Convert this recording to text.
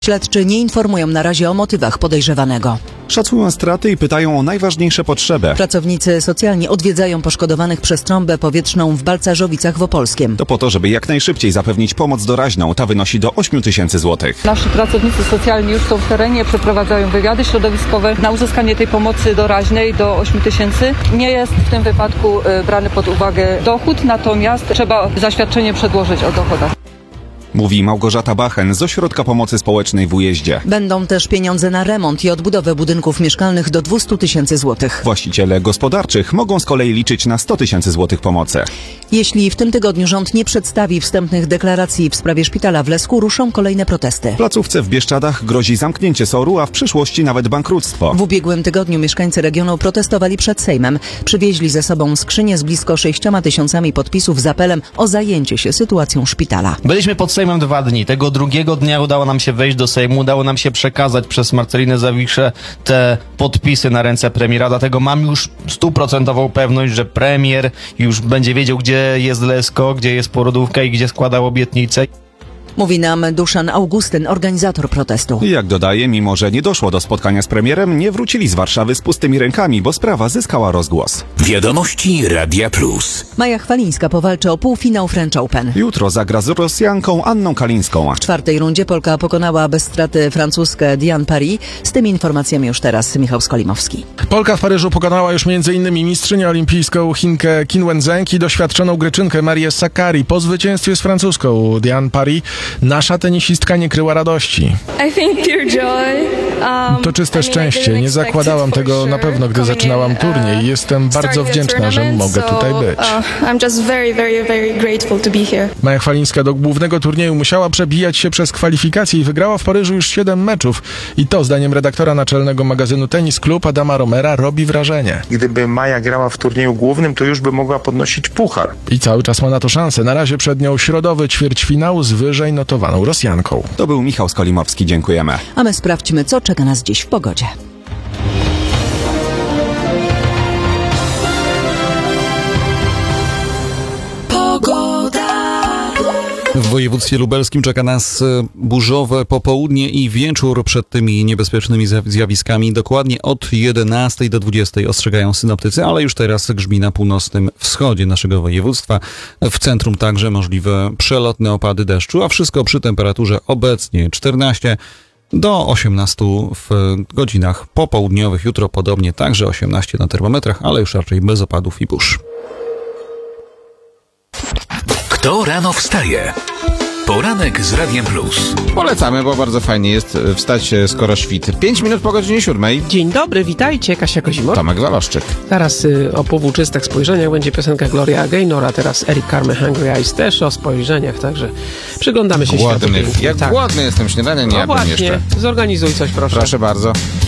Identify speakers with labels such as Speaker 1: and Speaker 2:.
Speaker 1: Śledczy nie informują na razie o motywach podejrzewanego.
Speaker 2: Szacują straty i pytają o najważniejsze potrzeby.
Speaker 1: Pracownicy socjalni odwiedzają poszkodowanych przez trąbę powietrzną w Balcarzowicach w Opolskiem.
Speaker 2: To po to, żeby jak najszybciej zapewnić pomoc doraźną. Ta wynosi do 8 000 złotych.
Speaker 3: Nasi pracownicy socjalni już są w terenie, przeprowadzają wywiady środowiskowe na uzyskanie tej pomocy doraźnej do 8 000. Nie jest w tym wypadku brany pod uwagę dochód, natomiast trzeba zaświadczenie przedłożyć o dochodach.
Speaker 2: Mówi Małgorzata Bachen z Ośrodka Pomocy Społecznej w Ujeździe.
Speaker 1: Będą też pieniądze na remont i odbudowę budynków mieszkalnych do 200 000 złotych.
Speaker 2: Właściciele gospodarczych mogą z kolei liczyć na 100 000 złotych pomocy.
Speaker 1: Jeśli w tym tygodniu rząd nie przedstawi wstępnych deklaracji w sprawie szpitala w Lesku, ruszą kolejne protesty.
Speaker 2: W placówce w Bieszczadach grozi zamknięcie SOR-u, a w przyszłości nawet bankructwo.
Speaker 1: W ubiegłym tygodniu mieszkańcy regionu protestowali przed Sejmem. Przywieźli ze sobą skrzynię z blisko 6 000 podpisów z apelem o zajęcie się sytuacją szpitala.
Speaker 4: Byliśmy pod Sejmem 2 dni. Tego drugiego dnia udało nam się wejść do Sejmu, udało nam się przekazać przez Marcelinę Zawiszę te podpisy na ręce premiera, dlatego mam już 100% pewność, że premier już będzie wiedział, gdzie jest Lesko, gdzie jest porodówka i gdzie składał obietnice.
Speaker 1: Mówi nam Duszan Augustyn, organizator protestu.
Speaker 2: I jak dodaje, mimo że nie doszło do spotkania z premierem, nie wrócili z Warszawy z pustymi rękami, bo sprawa zyskała rozgłos.
Speaker 5: Wiadomości Radia Plus.
Speaker 1: Maja Chwalińska powalczy o półfinał French Open.
Speaker 2: Jutro zagra z Rosjanką Anną Kalińską.
Speaker 1: W czwartej rundzie Polka pokonała bez straty francuskę Diane Paris. Z tymi informacjami już teraz Michał Skolimowski.
Speaker 6: Polka w Paryżu pokonała już m.in. mistrzynię olimpijską Chinkę Qin Wenzheng i doświadczoną Greczynkę Marię Sakkari. Po zwycięstwie z francuską Diane Paris nasza tenisistka nie kryła radości. To czyste szczęście. Nie zakładałam tego na pewno, gdy zaczynałam turniej. Jestem bardzo wdzięczna, że mogę tutaj być. Maja Chwalińska do głównego turnieju musiała przebijać się przez kwalifikacje i wygrała w Paryżu już 7 meczów. I to, zdaniem redaktora naczelnego magazynu Tennis Club Adama Romera, robi wrażenie.
Speaker 7: Gdyby Maja grała w turnieju głównym, to już by mogła podnosić puchar.
Speaker 6: I cały czas ma na to szansę. Na razie przed nią środowy ćwierćfinał z wyżej notowaną Rosjanką.
Speaker 2: To był Michał Skolimowski, dziękujemy.
Speaker 1: A my sprawdźmy, co czeka nas dziś w pogodzie.
Speaker 8: W województwie lubelskim czeka nas burzowe popołudnie i wieczór przed tymi niebezpiecznymi zjawiskami. Dokładnie od 11 do 20 ostrzegają synoptycy, ale już teraz grzmi na północnym wschodzie naszego województwa. W centrum także możliwe przelotne opady deszczu, a wszystko przy temperaturze obecnie 14 do 18 w godzinach popołudniowych. Jutro podobnie także 18 na termometrach, ale już raczej bez opadów i burz.
Speaker 5: Kto rano wstaje? Poranek z Radiem Plus.
Speaker 9: Polecamy, bo bardzo fajnie jest wstać skoro świt. 5 minut po godzinie 7.
Speaker 10: Dzień dobry, witajcie, Kasia Kozimor.
Speaker 9: Tomek Waloszczyk.
Speaker 10: Teraz o powłóczystych spojrzeniach będzie piosenka Gloria Gaynor, a teraz Eric Carmen Hungry Eyes też o spojrzeniach, także przyglądamy się światu.
Speaker 9: Jak głodny jestem, śniadania nie jadłem
Speaker 10: właśnie,
Speaker 9: jeszcze.
Speaker 10: Zorganizuj coś, proszę.
Speaker 9: Proszę bardzo.